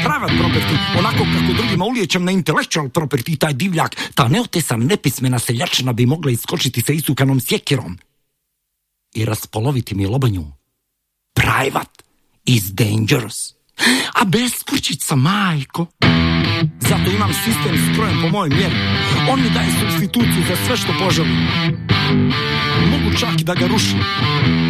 private property, onako kako drugima ulijećem na intellectual property, taj divljak, ta neotesan nepismena seljačina bi mogla iskočiti sa isukanom sjekirom i raspoloviti mi lobanju. Private is dangerous. A beskućica, majko. Zato imam sistem skrojen po mojoj mjeri. On mi daje substituciju za sve što poželim. Mogu čak i da ga rušim.